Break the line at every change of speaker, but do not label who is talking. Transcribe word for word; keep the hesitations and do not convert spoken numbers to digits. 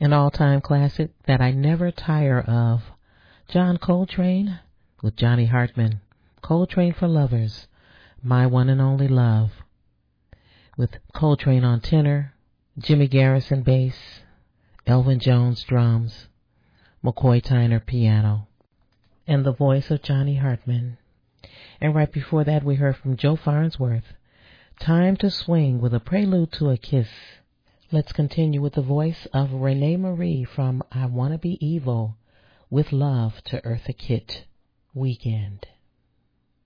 An all-time classic that I never tire of. John Coltrane with Johnny Hartman. Coltrane for Lovers, My One and Only Love. With Coltrane on tenor, Jimmy Garrison bass, Elvin Jones drums, McCoy Tyner piano, and the voice of Johnny Hartman. And right before that we heard from Joe Farnsworth, Time to Swing with a prelude to a kiss. Let's continue with the voice of Renee Marie from I Wanna Be Evil with Love to Eartha Kitt, Weekend.